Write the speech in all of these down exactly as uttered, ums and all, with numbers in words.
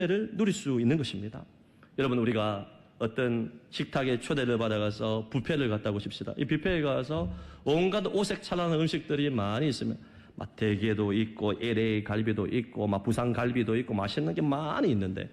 를 누릴 수 있는 것입니다. 여러분, 우리가 어떤 식탁에 초대를 받아가서 뷔페를 갔다 오십시다. 이 뷔페에 가서 온갖 오색찬란한 음식들이 많이 있으면 막 대게도 있고 엘에이 갈비도 있고 막 부산 갈비도 있고 맛있는 게 많이 있는데,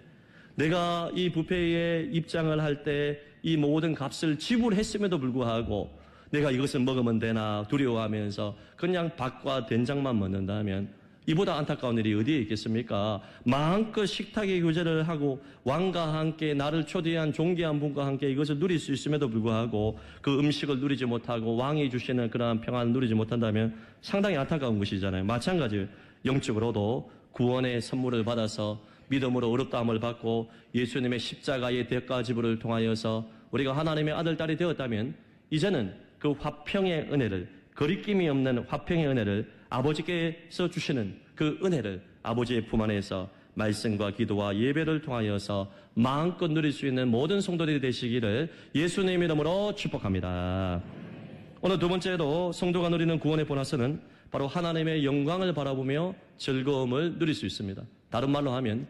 내가 이 뷔페에 입장을 할 때 이 모든 값을 지불했음에도 불구하고 내가 이것을 먹으면 되나 두려워하면서 그냥 밥과 된장만 먹는다면 이보다 안타까운 일이 어디에 있겠습니까? 마음껏 식탁의 교제를 하고 왕과 함께 나를 초대한 존귀한 분과 함께 이것을 누릴 수 있음에도 불구하고 그 음식을 누리지 못하고 왕이 주시는 그러한 평안을 누리지 못한다면 상당히 안타까운 것이잖아요. 마찬가지로 영적으로도 구원의 선물을 받아서 믿음으로 의롭다함을 받고 예수님의 십자가의 대가 지불을 통하여서 우리가 하나님의 아들, 딸이 되었다면 이제는 그 화평의 은혜를, 거리낌이 없는 화평의 은혜를 아버지께서 주시는 그 은혜를 아버지의 품 안에서 말씀과 기도와 예배를 통하여서 마음껏 누릴 수 있는 모든 성도들이 되시기를 예수님의 이름으로 축복합니다. 오늘 두 번째로 성도가 누리는 구원의 보너스는 바로 하나님의 영광을 바라보며 즐거움을 누릴 수 있습니다. 다른 말로 하면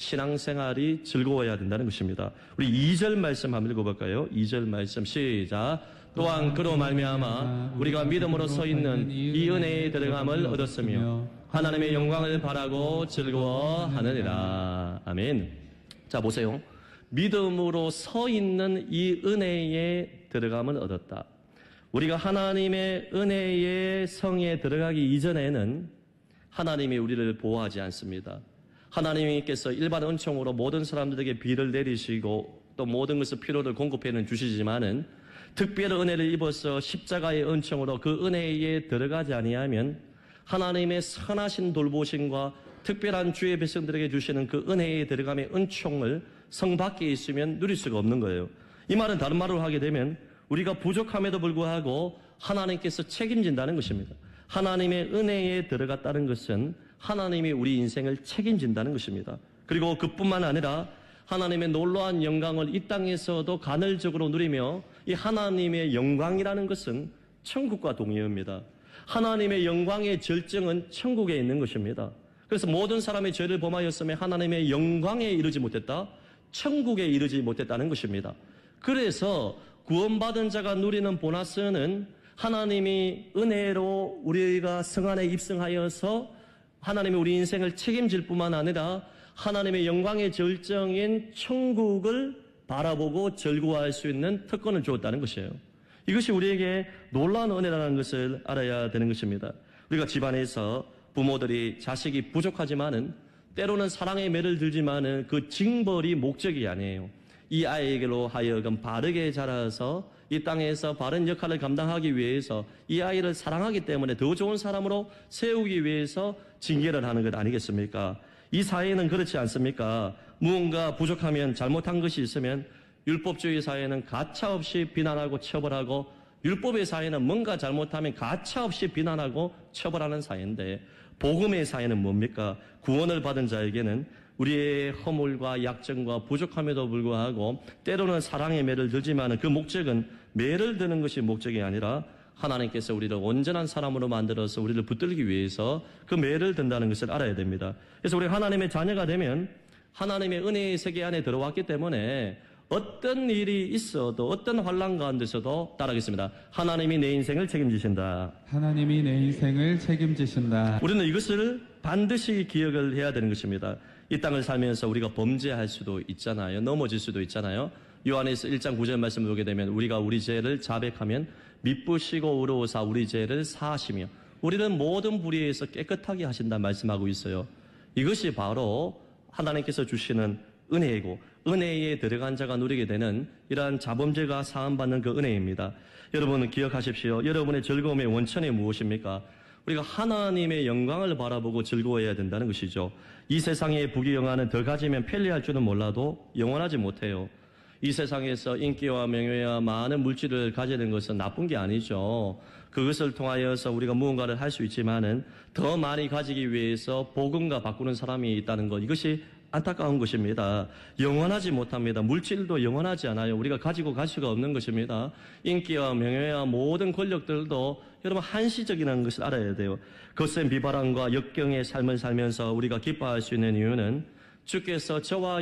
신앙생활이 즐거워야 된다는 것입니다. 우리 이 절 말씀 한번 읽어볼까요? 이 절 말씀 시작. 또한 그로 말미암아 우리가 믿음으로 서 있는 이 은혜의 들어감을 얻었으며 하나님의 영광을 바라고 즐거워하느니라. 아멘. 자, 보세요. 믿음으로 서 있는 이 은혜의 들어감을 얻었다. 우리가 하나님의 은혜의 성에 들어가기 이전에는 하나님이 우리를 보호하지 않습니다. 하나님께서 일반 은총으로 모든 사람들에게 비를 내리시고 또 모든 것을 필요를 공급해는 주시지만은 특별한 은혜를 입어서 십자가의 은총으로 그 은혜에 들어가지 아니하면 하나님의 선하신 돌보심과 특별한 주의 백성들에게 주시는 그 은혜에 들어감의 은총을 성 밖에 있으면 누릴 수가 없는 거예요. 이 말은 다른 말로 하게 되면 우리가 부족함에도 불구하고 하나님께서 책임진다는 것입니다. 하나님의 은혜에 들어갔다는 것은 하나님이 우리 인생을 책임진다는 것입니다. 그리고 그뿐만 아니라 하나님의 놀라운 영광을 이 땅에서도 간헐적으로 누리며 이 하나님의 영광이라는 것은 천국과 동의어입니다. 하나님의 영광의 절정은 천국에 있는 것입니다. 그래서 모든 사람의 죄를 범하였으며 하나님의 영광에 이르지 못했다, 천국에 이르지 못했다는 것입니다. 그래서 구원받은 자가 누리는 보너스는 하나님이 은혜로 우리가 성 안에 입성하여서 하나님이 우리 인생을 책임질 뿐만 아니라 하나님의 영광의 절정인 천국을 바라보고 즐거워할 수 있는 특권을 주었다는 것이에요. 이것이 우리에게 놀라운 은혜라는 것을 알아야 되는 것입니다. 우리가 집안에서 부모들이 자식이 부족하지만은 때로는 사랑의 매를 들지만은 그 징벌이 목적이 아니에요. 이 아이에게로 하여금 바르게 자라서 이 땅에서 바른 역할을 감당하기 위해서 이 아이를 사랑하기 때문에 더 좋은 사람으로 세우기 위해서 징계를 하는 것 아니겠습니까? 이 사회는 그렇지 않습니까? 무언가 부족하면 잘못한 것이 있으면 율법주의 사회는 가차없이 비난하고 처벌하고 율법의 사회는 뭔가 잘못하면 가차없이 비난하고 처벌하는 사회인데 복음의 사회는 뭡니까? 구원을 받은 자에게는 우리의 허물과 약점과 부족함에도 불구하고 때로는 사랑의 매를 들지만 그 목적은 매를 드는 것이 목적이 아니라 하나님께서 우리를 온전한 사람으로 만들어서 우리를 붙들기 위해서 그 매를 든다는 것을 알아야 됩니다. 그래서 우리 하나님의 자녀가 되면 하나님의 은혜의 세계 안에 들어왔기 때문에 어떤 일이 있어도 어떤 환난 가운데서도 따라하겠습니다. 하나님이 내 인생을 책임지신다. 하나님이 내 인생을 책임지신다. 우리는 이것을 반드시 기억을 해야 되는 것입니다. 이 땅을 살면서 우리가 범죄할 수도 있잖아요. 넘어질 수도 있잖아요. 요한에서 일 장 구 절 말씀을 보게 되면 우리가 우리 죄를 자백하면 미쁘시고 의로우사 우리 죄를 사하시며 우리는 모든 불의에서 깨끗하게 하신다 말씀하고 있어요. 이것이 바로 하나님께서 주시는 은혜이고 은혜에 들어간 자가 누리게 되는 이러한 자범죄가 사함받는 그 은혜입니다. 여러분은 기억하십시오. 여러분의 즐거움의 원천이 무엇입니까? 우리가 하나님의 영광을 바라보고 즐거워해야 된다는 것이죠. 이 세상의 부귀영화는 더 가지면 편리할 줄은 몰라도 영원하지 못해요. 이 세상에서 인기와 명예와 많은 물질을 가지는 것은 나쁜 게 아니죠. 그것을 통하여서 우리가 무언가를 할 수 있지만은 더 많이 가지기 위해서 복음과 바꾸는 사람이 있다는 것, 이것이 안타까운 것입니다. 영원하지 못합니다. 물질도 영원하지 않아요. 우리가 가지고 갈 수가 없는 것입니다. 인기와 명예와 모든 권력들도 여러분 한시적이라는 것을 알아야 돼요. 거센 비바람과 역경의 삶을 살면서 우리가 기뻐할 수 있는 이유는 주께서 저와